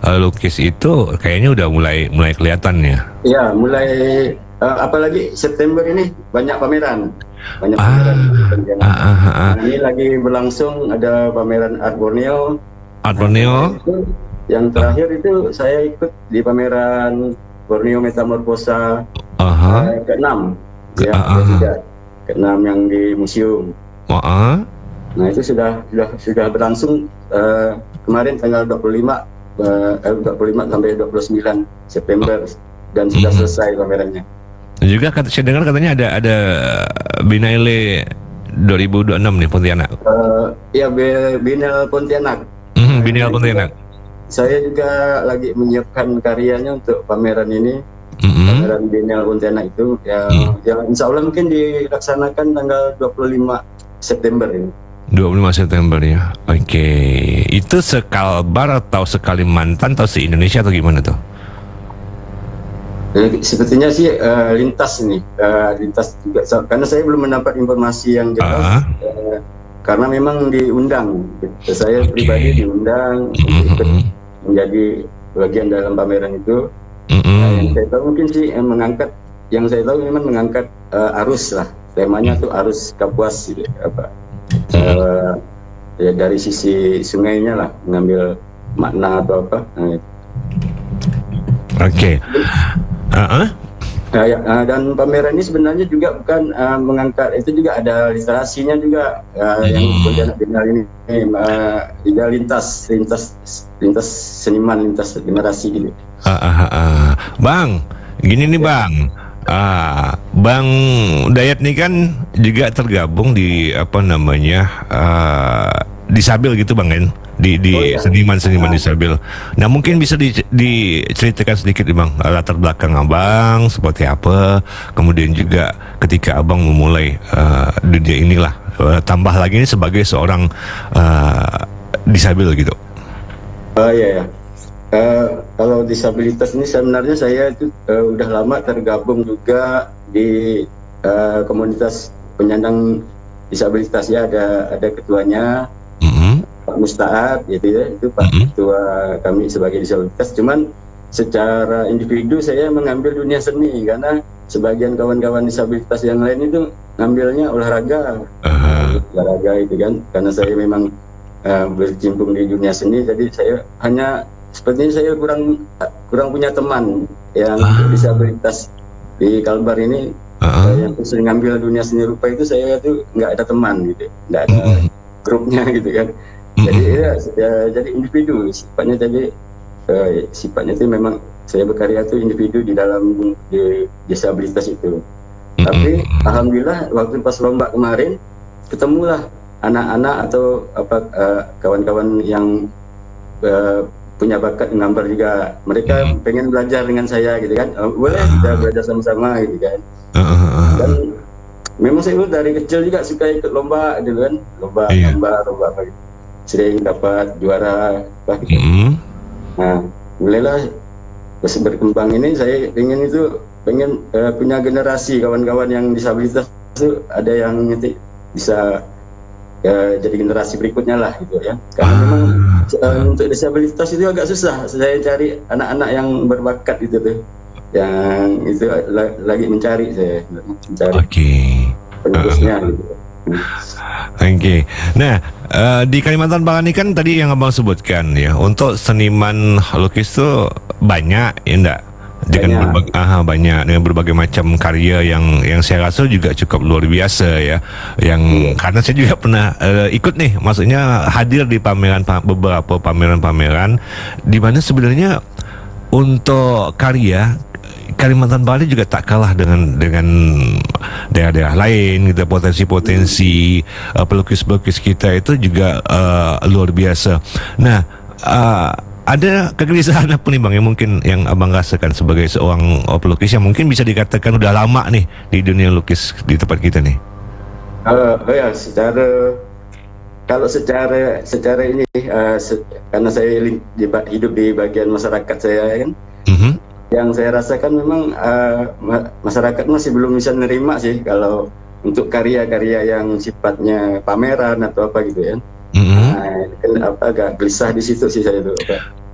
lukis itu kayaknya udah mulai kelihatan ya. Ya, mulai apalagi September ini banyak pameran di Ah, Pontianak. ah, ah, ah. Nah, ini lagi berlangsung ada pameran Art Borneo. Art Nah, Borneo. itu yang terakhir itu saya ikut di pameran Borneo Metamorfosa Aha. ke-6 ya, Ah, ah. ke-6 yang di museum. Ah. Nah, itu sudah berlangsung kemarin tanggal 25 sampai 29 September dan sudah selesai pamerannya. Dan juga saya dengar katanya ada Binaile 2026 nih Pontianak. Ya, Binel Pontianak. Binel Pontianak. Saya juga lagi menyiapkan karyanya untuk pameran ini. Pameran Binel Pontianak itu yang insya Allah mungkin dilaksanakan tanggal 25 September ini. 25 September ya. Oke. Itu sekalbar atau sekalimantan atau se-Indonesia atau gimana tuh? Sepertinya sih lintas ini, lintas juga. Karena saya belum mendapat informasi yang jelas. Karena memang diundang. Saya pribadi diundang untuk ikut menjadi bagian dalam pameran itu. Yang saya tahu mungkin sih yang saya tahu memang mengangkat arus lah. Temanya tuh arus Kapuas gitu, ya dari sisi sungainya lah, mengambil makna atau apa. Oke. Dan pameran ini sebenarnya juga bukan mengangkat, itu juga ada literasinya juga yang Pontianak Biennale ini juga lintas seniman, lintas generasi gitu. Bang, gini nih Bang. Bang Dayat nih kan juga tergabung di disabel gitu Bang kan, di seniman disabel. Nah mungkin bisa diceritakan sedikit nih Bang, latar belakang Abang seperti apa, kemudian juga ketika Abang memulai dunia inilah, tambah lagi ini sebagai seorang disabel gitu. Iya. Kalau disabilitas ini sebenarnya saya itu udah lama tergabung juga di komunitas penyandang disabilitas ya, ada ketuanya Pak Musta'ab gitu ya, itu Pak Ketua kami sebagai disabilitas. Cuman secara individu saya mengambil dunia seni karena sebagian kawan-kawan disabilitas yang lain itu ngambilnya olahraga itu kan, karena saya memang berkecimpung di dunia seni, jadi saya sepertinya saya kurang punya teman yang disabilitas di Kalbar ini. Yang sering ngambil dunia seni rupa itu saya tuh nggak ada teman gitu, nggak ada grupnya gitu kan. Jadi jadi individu sifatnya, sifatnya itu memang saya berkarya tuh individu di dalam disabilitas itu. Tapi alhamdulillah waktu pas lomba kemarin ketemulah anak-anak atau kawan-kawan yang punya bakat gambar juga. Mereka pengen belajar dengan saya gitu kan. Boleh kita belajar sama-sama gitu kan. Dan memang saya dari kecil juga suka ikut lomba gitu kan. Lomba gambar, lomba apa gitu. Sering dapat juara gitu. Nah, mulailah berkembang ini, saya pengen punya generasi kawan-kawan yang disabilitas itu ada yang bisa jadi generasi berikutnya lah gitu ya. Karena memang untuk disabilitas itu agak susah. Saya cari anak-anak yang berbakat gitu tuh. Yang itu lagi mencari penerusnya gitu. Oke. Nah, di Kalimantan Barat ini kan tadi yang Abang sebutkan ya, untuk seniman lukis tuh banyak ya enggak? Dengan banyak dengan berbagai macam karya yang saya rasa juga cukup luar biasa ya, yang karena saya juga pernah ikut nih, maksudnya hadir di beberapa pameran di mana sebenarnya untuk karya Kalimantan Barat juga tak kalah dengan daerah-daerah lain gitu. Potensi pelukis-pelukis kita itu juga luar biasa. Nah, ada kegelisahan apa nih Bang yang mungkin yang Abang rasakan sebagai seorang pelukis yang mungkin bisa dikatakan udah lama nih di dunia lukis di tempat kita nih? Ya, kalau secara ini karena saya hidup di bagian masyarakat saya kan, yang saya rasakan memang masyarakat masih belum bisa menerima sih kalau untuk karya-karya yang sifatnya pameran atau apa gitu ya. Nah, agak gelisah di situ sih saya tuh.